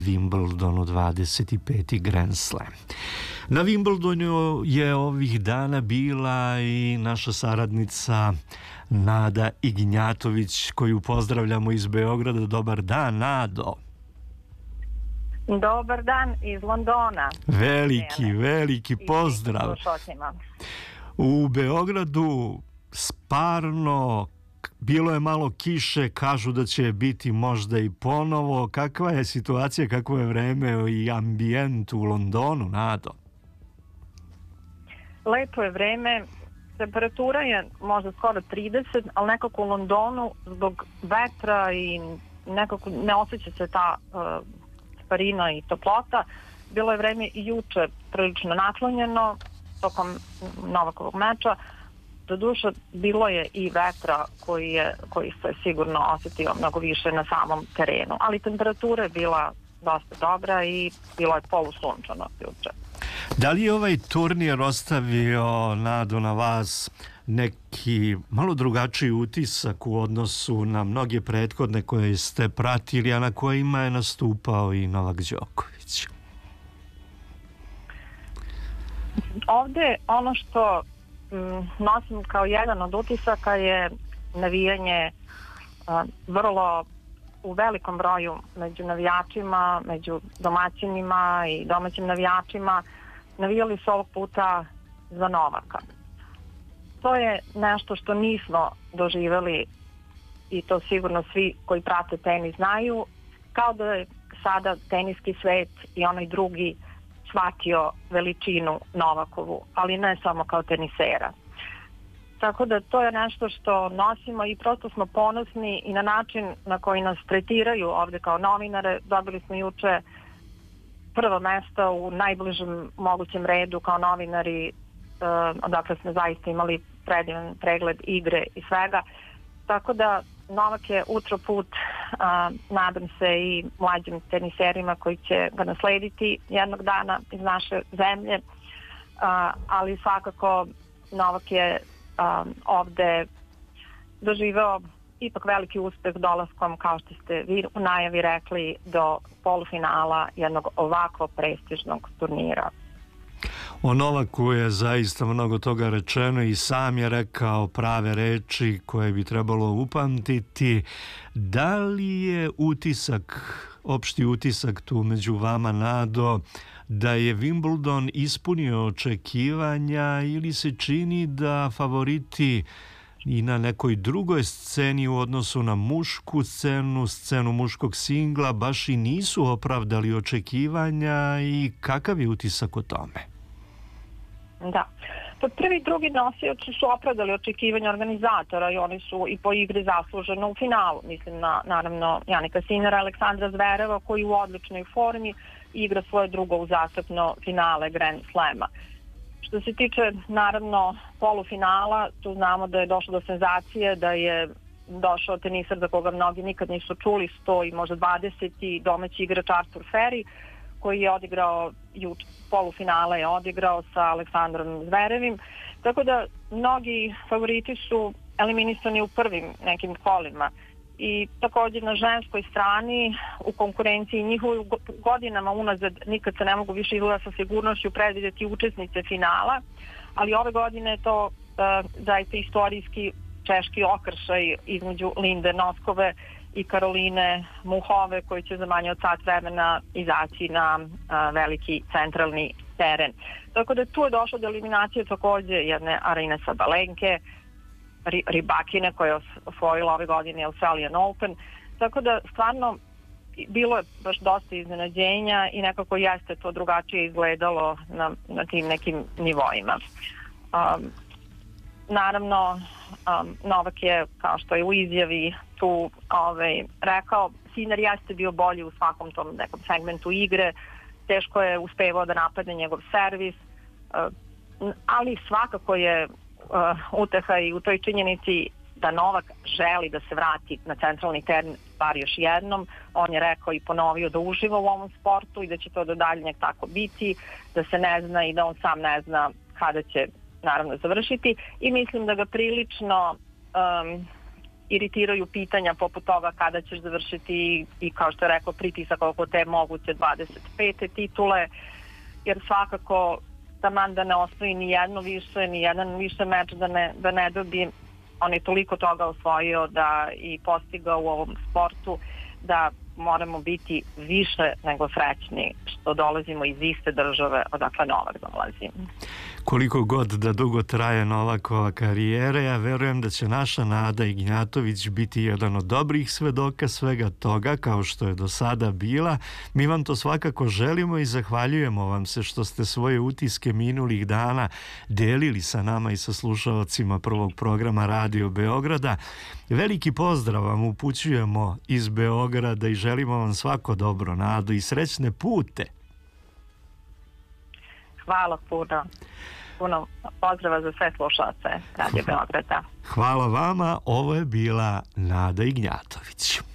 Wimbledonu 25. Grand Slam. Na Wimbledonu je ovih dana bila i naša saradnica Nada Ignjatović, koju pozdravljamo iz Beograda. Dobar dan, Nado. Dobar dan iz Londona. Veliki pozdrav. U Beogradu sparno, bilo je malo kiše, kažu da će biti možda i ponovo. Kakva je situacija, kakvo je vreme i ambijent u Londonu, Nado? Lepo je vreme, temperatura je možda skoro 30, ali nekako u Londonu zbog vetra i nekako ne osjeća se ta sparina i toplota. Bilo je vreme i juče prilično naklonjeno tokom Novakovog meča. Doduše, bilo je i vetra koji se sigurno osjetio mnogo više na samom terenu, ali temperatura je bila dosta dobra i bilo je polusunčano juče. Da li je ovaj turnir ostavio, Nado, na vas neki malo drugačiji utisak u odnosu na mnoge prethodne koje ste pratili, a na kojima je nastupao i Novak Đoković? Ovde ono što nosim kao jedan od utisaka je navijanje vrlo u velikom broju među navijačima, među domaćinima i domaćim navijačima. Navijali su ovog puta za Novaka. To je nešto što nismo doživjeli i to sigurno svi koji prate tenis znaju, kao da je sada teniski svet i onaj drugi shvatio veličinu Novakovu, ali ne samo kao tenisera. Tako da to je nešto što nosimo i prosto smo ponosni i na način na koji nas tretiraju ovde kao novinare. Dobili smo juče prvo mesto u najbližem mogućem redu kao novinari, odakle smo zaista imali predivan pregled igre i svega. Tako da Novak je utro put, nadam se, i mlađim teniserima koji će ga naslediti jednog dana iz naše zemlje, ali svakako Novak je ovde doživeo ipak veliki uspeh dolaskom, kao što ste vi u najavi rekli, do polufinala jednog ovakvo prestižnog turnira. O Novaku je zaista mnogo toga rečeno i sam je rekao prave reči koje bi trebalo upamtiti. Da li je opšti utisak tu među vama, Nado, da je Wimbledon ispunio očekivanja ili se čini da favoriti i na nekoj drugoj sceni u odnosu na mušku scenu muškog singla baš i nisu opravdali očekivanja, i kakav je utisak o tome? Da. Prvi i drugi nosioci su opravdali očekivanja organizatora i oni su i po igri zasluženo u finalu. Mislim na, naravno, Janika Sinera, Aleksandra Zvereva, koji u odličnoj formi igra svoje drugo uzastopno finale Grand Slema. Što se tiče, naravno, polufinala, tu znamo da je došlo do senzacije, da je došao teniser za koga mnogi nikad nisu čuli, 100 i možda 20 domaći igrač Artur Feri, koji je odigrao polufinale je odigrao sa Aleksandrom Zverevim, tako da mnogi favoriti su eliminisani u prvim nekim kolima. I također na ženskoj strani u konkurenciji njihovim godinama unazad nikad se ne mogu više izgleda sa sigurnošću predvidjeti učesnice finala, ali ove godine je to zaista istorijski češki okršaj između Linde Noskove i Karoline Muhove, koji će za manje od sat vremena izaći na veliki centralni teren. Tako da tu je došlo do eliminacije također jedne Arine Sabalenke, Rybakine koja je osvojila ove godine Australian Open. Tako da stvarno bilo je baš dosta iznenađenja i nekako jeste to drugačije izgledalo na tim nekim nivoima. Naravno, Novak je, kao što je u izjavi tu rekao, Sinner jeste bio bolji u svakom tom nekom segmentu igre, teško je uspevao da napadne njegov servis, ali svakako je uteha i u toj činjenici da Novak želi da se vrati na centralni teren bar još jednom. On je rekao i ponovio da uživa u ovom sportu i da će to do daljnjeg tako biti, da se ne zna i da on sam ne zna kada će naravno završiti, i mislim da ga prilično iritiraju pitanja poput toga kada ćeš završiti i kao što je rekao pritisak oko te moguće 25. titule, jer svakako taman da ne osvoji ni jedan više meč da ne dobije, on je toliko toga osvojio da i postigao u ovom sportu da moramo biti više nego srećni što dolazimo iz iste države odakle Novak dolazi. Koliko god da dugo traje Novakova karijera, ja verujem da će naša Nada Ignjatović biti jedan od dobrih svedoka svega toga, kao što je do sada bila. Mi vam to svakako želimo i zahvaljujemo vam se što ste svoje utiske minulih dana delili sa nama i sa slušalcima prvog programa Radio Beograda. Veliki pozdrav vam upućujemo iz Beograda i želimo vam svako dobro, Nado, i srećne pute. Hvala puno. Puno pozdrava za sve slušalce Radio Beograda. Hvala vama, ovo je bila Nada Ignjatović.